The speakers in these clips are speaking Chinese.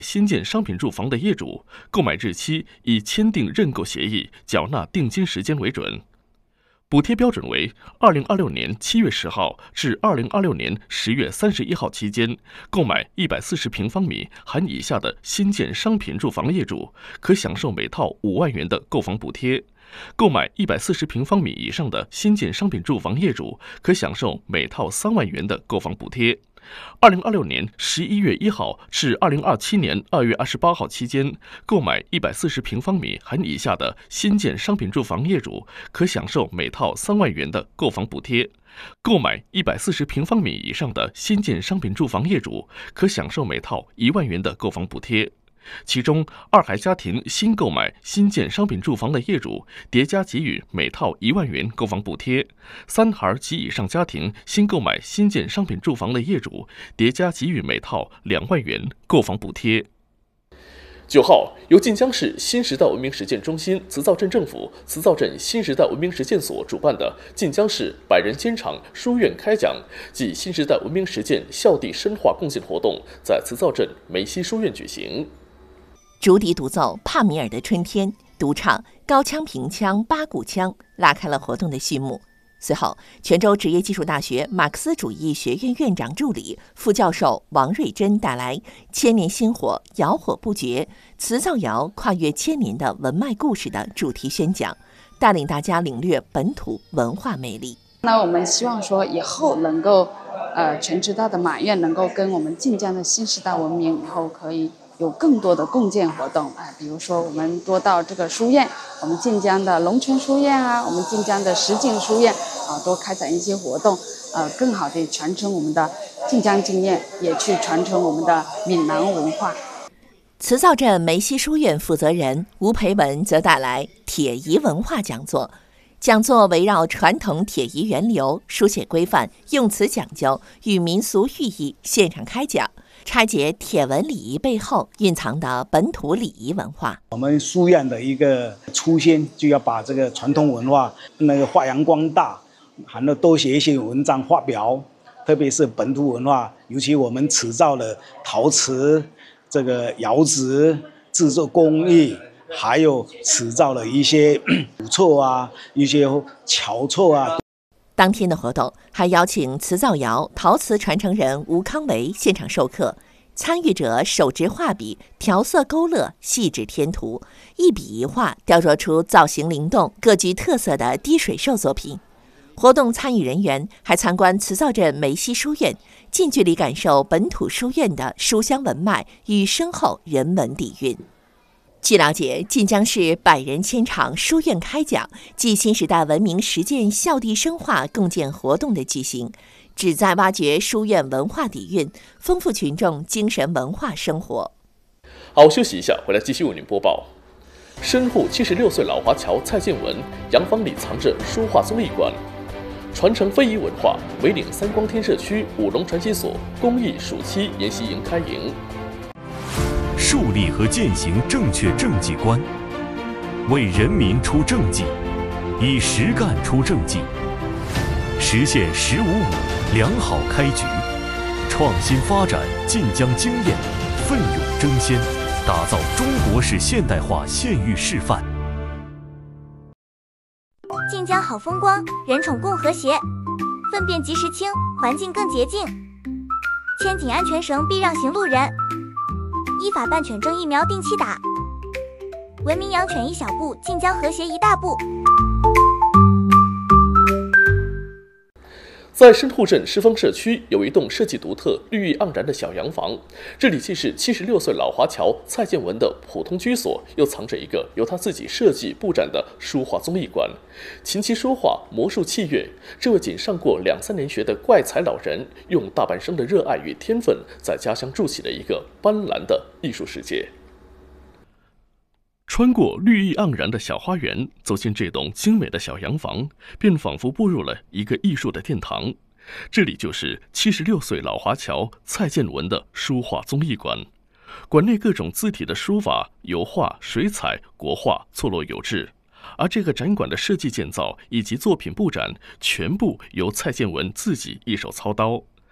新建商品住房的业主，购买日期以签订认购协议、缴纳定金时间为准。补贴标准为2026年7月10号至2026年10月31号期间，购买140平方米含以下的新建商品住房业主，可享受每套5万元的购房补贴；购买140平方米以上的新建商品住房业主，可享受每套3万元的购房补贴。2026年11月1号至2027年2月28号期间，购买140平方米含以下的新建商品住房业主，可享受每套3万元的购房补贴；购买140平方米以上的新建商品住房业主，可享受每套1万元的购房补贴。其中，二孩家庭新购买新建商品住房的业主，叠加给予每套1万元购房补贴；三孩及以上家庭新购买新建商品住房的业主，叠加给予每套2万元购房补贴。9号，由晋江市新时代文明实践中心、慈灶镇政府、慈灶镇新时代文明实践所主办的晋江市百人千场书院开讲暨新时代文明实践校地深化贡献活动在慈灶镇梅溪书院举行。 竹笛独奏帕米尔的春天，独唱高腔平腔八股腔，拉开了活动的序幕。随后，泉州职业技术大学马克思主义学院院长助理、副教授王瑞珍带来《千年薪火，窑火不绝：瓷灶窑跨越千年的文脉故事》的主题宣讲，带领大家领略本土文化魅力。 那我们希望说以后能够，全知道的马院能够跟我们晋江的新时代文明以后可以有更多的共建活动啊，比如说我们多到这个书院，我们晋江的龙泉书院啊，我们晋江的石井书院啊，多开展一些活动，更好的传承我们的晋江经验，也去传承我们的闽南文化。 慈灶镇梅溪书院负责人吴培文则带来铁仪文化讲座。讲座围绕传统铁仪源流、书写规范、用词讲究与民俗寓意现场开讲，拆解铁文礼仪背后蕴藏的本土礼仪文化。 我们书院的一个初心，就要把这个传统文化发扬光大，还能多写一些文章发表，特别是本土文化，尤其我们瓷灶的陶瓷、这个窑址制作工艺，还有瓷灶的一些古厝啊，一些巧厝啊。 当天的活动还邀请瓷灶窑陶瓷传承人吴康维现场授课，参与者手执画笔调色勾勒，细致添涂，一笔一画雕琢出造型灵动、各具特色的滴水兽作品。活动参与人员还参观慈灶镇梅溪书院，近距离感受本土书院的书香文脉与深厚人文底蕴。据了解，晋江市百人千场书院开讲暨新时代文明实践校地深化共建活动的举行，旨在挖掘书院文化底蕴，丰富群众精神文化生活。 好，休息一下，回来继续为您播报。身护76岁老华侨蔡建文洋房里藏着书画综艺馆，传承非遗文化，梅岭三光天社区五龙传习所公益暑期研习营开营。 树立和践行正确政绩观，为人民出政绩，以实干出政绩，实现“1055”良好开局，创新发展晋江经验，奋勇争先，打造中国式现代化县域示范。 晋江好风光，人宠共和谐，粪便及时清，环境更洁净。牵紧安全绳，避让行路人。依法办犬证疫苗定期打，文明养犬一小步，晋江和谐一大步。 在深沪镇狮峰社区有一栋设计独特、绿意盎然的小洋房，这里既是76岁老华侨蔡建文的普通居所，又藏着一个由他自己设计布展的书画综艺馆。琴棋书画、魔术器乐，这位仅上过2-3年学的怪才老人，用大半生的热爱与天分，在家乡筑起了一个斑斓的艺术世界。穿过绿意盎然的小花园，走进这栋精美的小洋房，便仿佛步入了一个艺术的殿堂。这里就是76岁老华侨蔡建文的书画综艺馆。馆内各种字体的书法、油画、水彩、国画错落有致，而这个展馆的设计建造以及作品布展，全部由蔡建文自己一手操刀。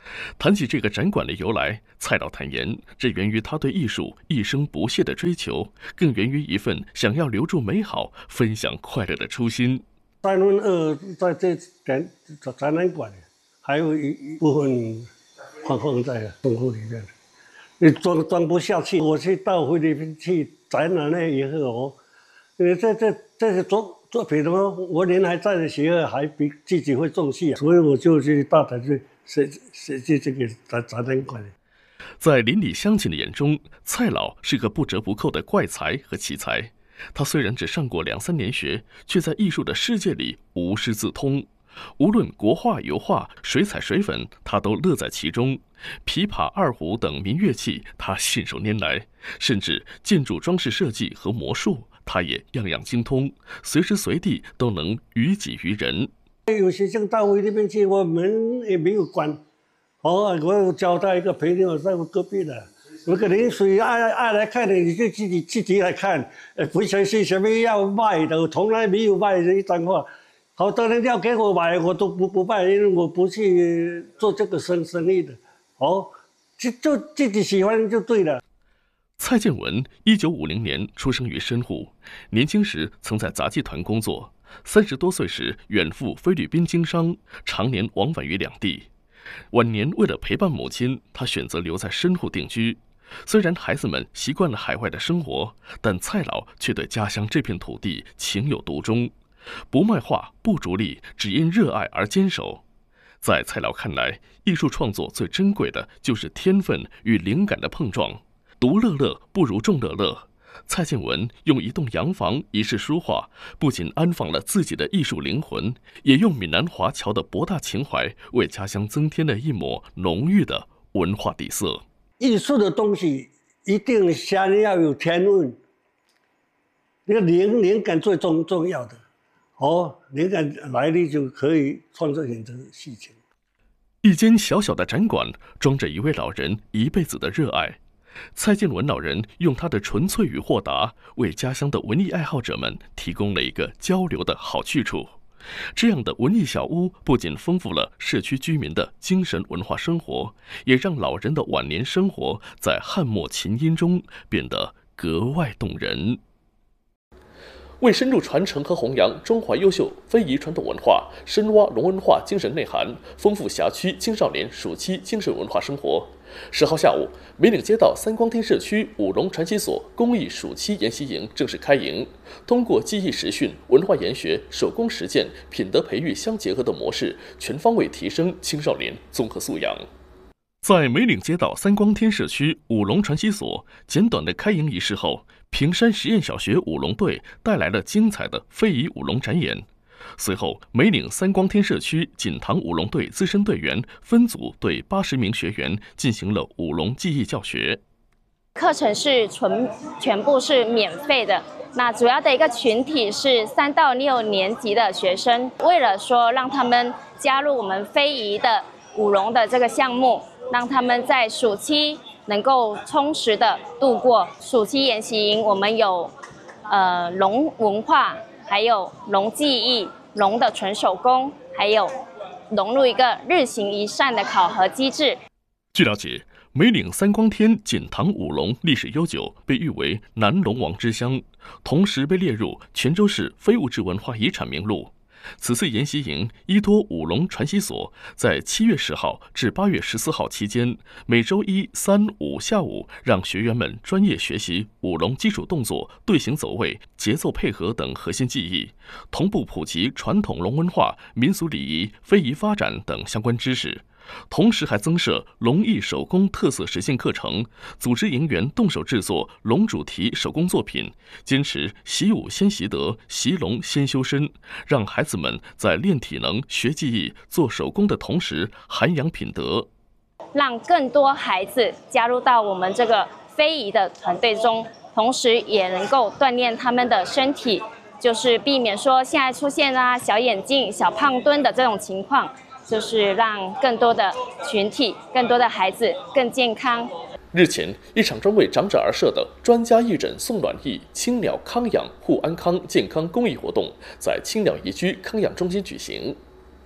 谈起这个展馆的由来，蔡老坦言，这源于他对艺术一生不懈的追求，更源于一份想要留住美好、分享快乐的初心。 3分2在这展览馆，还有一部分放在仓库里面，你装不下去。我去到菲律宾去展览了以后，这些作品的话，我人还在的时候，还比自己会重视，所以我就去大胆去设计这个展览馆。 在邻里乡亲的眼中，蔡老是个不折不扣的怪才和奇才。他虽然只上过2、3年学，却在艺术的世界里无师自通。无论国画、油画、水彩、水粉，他都乐在其中。琵琶、二胡等民乐器，他信手拈来，甚至建筑装饰设计和魔术，他也样样精通，随时随地都能于己于人。 有学生到菲律宾去，我门也没有关。我交代一个朋友在我隔壁的，那个人谁爱来看的，你就自己来看，不相信什么要卖的，我从来没有卖这一张画。好多人要给我买，我都不卖，因为我不去做这个生意的。就自己喜欢就对了。 蔡建文1950年出生于深沪，年轻时曾在杂技团工作，30多岁时远赴菲律宾经商，常年往返于两地。晚年为了陪伴母亲，他选择留在深沪定居。虽然孩子们习惯了海外的生活，但蔡老却对家乡这片土地情有独钟，不卖画，不逐利，只因热爱而坚守。在蔡老看来，艺术创作最珍贵的就是天分与灵感的碰撞，独乐乐不如众乐乐。蔡建文用一栋洋房、一室书画，不仅安放了自己的艺术灵魂，也用闽南华侨的博大情怀，为家乡增添了一抹浓郁的文化底色。 艺术的东西一定先要有天分，那个灵感最重要的。灵感来了就可以创作很多事情。 一间小小的展馆，装着一位老人一辈子的热爱。蔡建文老人用他的纯粹与豁达，为家乡的文艺爱好者们提供了一个交流的好去处。这样的文艺小屋不仅丰富了社区居民的精神文化生活，也让老人的晚年生活在汉末琴音中变得格外动人。为深入传承和弘扬中华优秀非遗传统文化，深挖龙文化精神内涵，丰富辖区青少年暑期精神文化生活。10号下午，梅岭街道三光厅社区五龙传习所公益暑期研习营正式开营。通过技艺实训、文化研学、手工实践、品德培育相结合的模式，全方位提升青少年综合素养。在梅岭街道三光天社区五龙传习所简短的开营仪式后，平山实验小学舞龙队带来了精彩的非遗舞龙展演。随后，梅岭三光天社区锦塘舞龙队资深队员分组对80名学员进行了舞龙技艺教学。 课程是全部是免费的。那主要的一个群体是3到6年级的学生，为了说让他们加入我们非遗的舞龙的这个项目，让他们在暑期能够充实的度过暑期研习营。我们有龙文化，还有龙技艺、龙的纯手工，还有融入一个日行一善的考核机制。 据了解，梅岭三光天锦塘舞龙历史悠久，被誉为南龙王之乡，同时被列入泉州市非物质文化遗产名录。此次研习营依托舞龙传习所，在7月10号至8月14号期间，每周1、3、5下午，让学员们专业学习舞龙基础动作、队形走位、节奏配合等核心技艺，同步普及传统龙文化、民俗礼仪、非遗发展等相关知识。同时还增设龙艺手工特色实践课程，组织营员动手制作龙主题手工作品，坚持习武先习德，习龙先修身，让孩子们在练体能、学技艺、做手工的同时涵养品德， 让更多孩子加入到我们这个非遗的团队中，同时也能够锻炼他们的身体，就是避免说现在出现小眼镜、小胖墩的这种情况。就是让更多的群体、更多的孩子更健康。 日前，一场专为长者而设的专家义诊送暖意、青鸟康养护安康健康公益活动在青鸟宜居康养中心举行。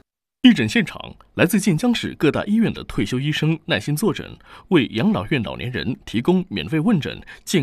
义诊现场，来自晋江市各大医院的退休医生耐心坐诊，为养老院老年人提供免费问诊、健